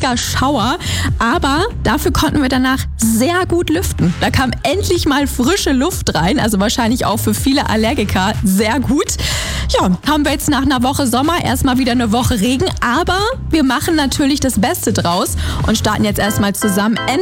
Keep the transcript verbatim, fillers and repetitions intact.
mega Schauer, aber dafür konnten wir danach sehr gut lüften. Da kam endlich mal frische Luft rein, also wahrscheinlich auch für viele Allergiker sehr gut. Ja, haben wir jetzt nach einer Woche Sommer erstmal wieder eine Woche Regen, aber wir machen natürlich das Beste draus und starten jetzt erstmal zusammen